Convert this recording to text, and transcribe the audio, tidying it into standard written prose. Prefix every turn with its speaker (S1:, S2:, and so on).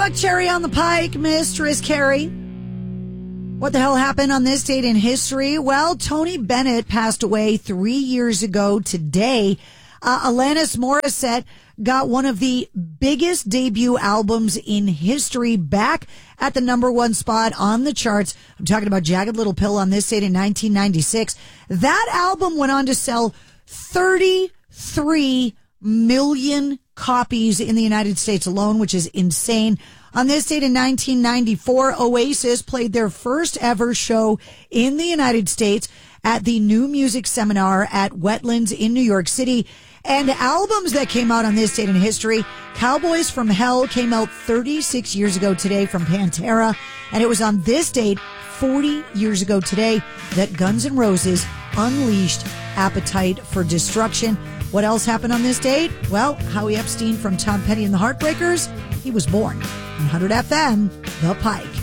S1: Cherry on the Pike, Mistress Carrie. What the hell happened on this date in history? Well, Tony Bennett passed away 3 years ago today. Alanis Morissette got one of the biggest debut albums in history back at the number one spot on the charts. I'm talking about Jagged Little Pill on this date in 1996. That album went on to sell 33 million copies in the United States alone, which is insane. On this date in 1994, Oasis played their first ever show in the United States at the New Music Seminar at Wetlands in New York City. And albums that came out on this date in history, Cowboys from Hell came out 36 years ago today from Pantera. And it was on this date, 40 years ago today, that Guns N' Roses unleashed Appetite for Destruction. What else happened on this date? Well, Howie Epstein from Tom Petty and the Heartbreakers, he was born. 100 FM, The Pike.